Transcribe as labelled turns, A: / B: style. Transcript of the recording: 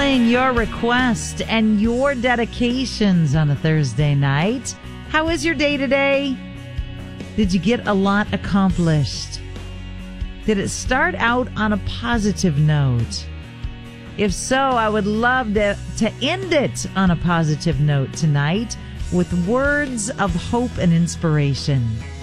A: playing your requests and your dedications on a Thursday night. How is your day today? Did you get a lot accomplished? Did it start out on a positive note? If so, I would love to end it on a positive note tonight with words of hope and inspiration.